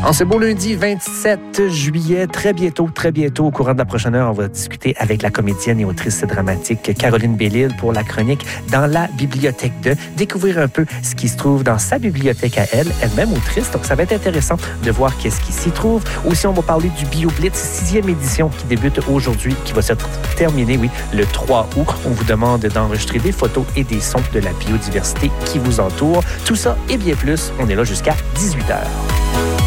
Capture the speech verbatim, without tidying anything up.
En ce beau lundi vingt-sept juillet, très bientôt, très bientôt, au courant de la prochaine heure, on va discuter avec la comédienne et autrice dramatique Caroline Bellil pour la chronique Dans la bibliothèque de, découvrir un peu ce qui se trouve dans sa bibliothèque à elle, elle-même autrice. Donc, ça va être intéressant de voir qu'est-ce qui s'y trouve. Aussi, on va parler du BioBlitz, sixième édition qui débute aujourd'hui, qui va se terminer, oui, le trois août. On vous demande d'enregistrer des photos et des sons de la biodiversité qui vous entoure. Tout ça et bien plus, on est là jusqu'à dix-huit heures.